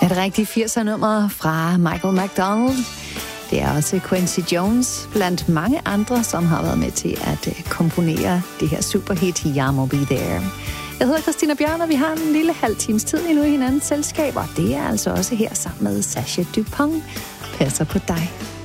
Et rigtigt 80'er-nummer fra Michael McDonald. Det er også Quincy Jones, blandt mange andre, som har været med til at komponere det her superhit, I'ma Be There. Jeg hedder Christina Bjørn, og vi har en lille halv times tid endnu i hinandens selskab, og det er altså også her sammen med Sasha Dupont. Passer på dig.